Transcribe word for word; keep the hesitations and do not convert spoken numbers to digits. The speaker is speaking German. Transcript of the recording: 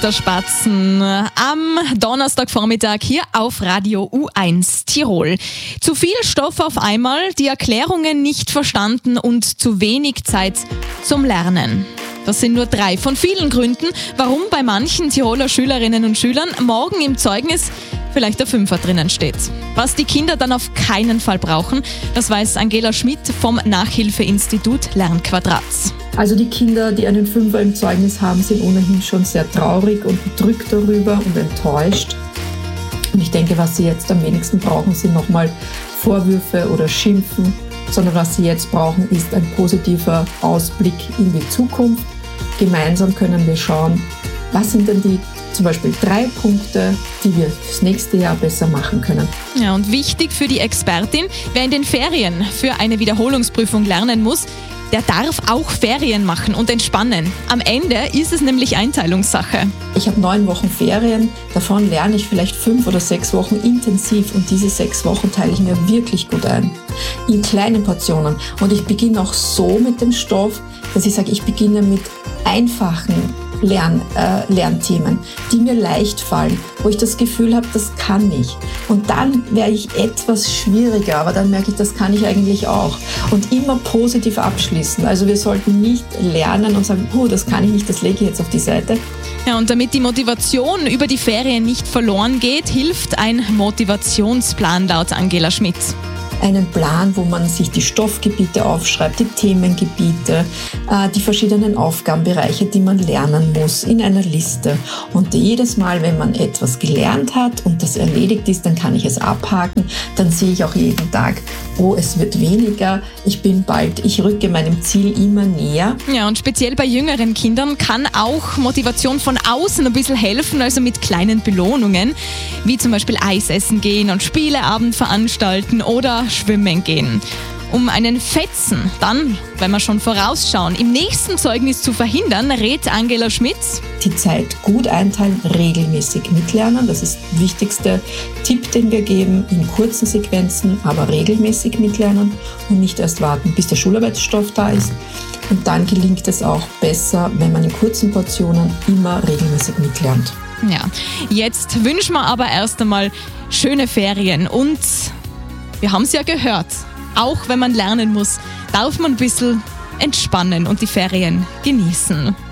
Der Spatzen am Donnerstagvormittag hier auf Radio U eins Tirol. Zu viel Stoff auf einmal, die Erklärungen nicht verstanden und zu wenig Zeit zum Lernen. Das sind nur drei von vielen Gründen, warum bei manchen Tiroler Schülerinnen und Schülern morgen im Zeugnis vielleicht der Fünfer drinnen steht. Was die Kinder dann auf keinen Fall brauchen, das weiß Angela Schmidt vom Nachhilfeinstitut Lernquadrat. Also die Kinder, die einen Fünfer im Zeugnis haben, sind ohnehin schon sehr traurig und bedrückt darüber und enttäuscht. Und ich denke, was sie jetzt am wenigsten brauchen, sind nochmal Vorwürfe oder Schimpfen, sondern was sie jetzt brauchen, ist ein positiver Ausblick in die Zukunft. Gemeinsam können wir schauen, was sind denn die zum Beispiel drei Punkte, die wir fürs nächste Jahr besser machen können. Ja, und wichtig für die Expertin, wer in den Ferien für eine Wiederholungsprüfung lernen muss, der darf auch Ferien machen und entspannen. Am Ende ist es nämlich Einteilungssache. Ich habe neun Wochen Ferien, davon lerne ich vielleicht fünf oder sechs Wochen intensiv und diese sechs Wochen teile ich mir wirklich gut ein. In kleinen Portionen. Und ich beginne auch so mit dem Stoff, dass ich sage, ich beginne mit einfachen Lern, äh, Lernthemen, die mir leicht fallen, wo ich das Gefühl habe, das kann ich. Und dann werde ich etwas schwieriger, aber dann merke ich, das kann ich eigentlich auch. Und immer positiv abschließen. Also wir sollten nicht lernen und sagen, oh, das kann ich nicht, das lege ich jetzt auf die Seite. Ja, und damit die Motivation über die Ferien nicht verloren geht, hilft ein Motivationsplan laut Angela Schmidt. Einen Plan, wo man sich die Stoffgebiete aufschreibt, die Themengebiete, die verschiedenen Aufgabenbereiche, die man lernen muss, in einer Liste. Und jedes Mal, wenn man etwas gelernt hat und das erledigt ist, dann kann ich es abhaken. Dann sehe ich auch jeden Tag, oh, es wird weniger, ich bin bald, ich rücke meinem Ziel immer näher. Ja, und speziell bei jüngeren Kindern kann auch Motivation von außen ein bisschen helfen, also mit kleinen Belohnungen, wie zum Beispiel Eis essen gehen und Spieleabend veranstalten oder schwimmen gehen. Um einen Fetzen dann, wenn wir schon vorausschauen, im nächsten Zeugnis zu verhindern, rät Angela Schmidt: Die Zeit gut einteilen, regelmäßig mitlernen. Das ist der wichtigste Tipp, den wir geben, in kurzen Sequenzen, aber regelmäßig mitlernen und nicht erst warten, bis der Schularbeitsstoff da ist. Und dann gelingt es auch besser, wenn man in kurzen Portionen immer regelmäßig mitlernt. Ja, jetzt wünschen wir aber erst einmal schöne Ferien und wir haben es ja gehört, auch wenn man lernen muss, darf man ein bisschen entspannen und die Ferien genießen.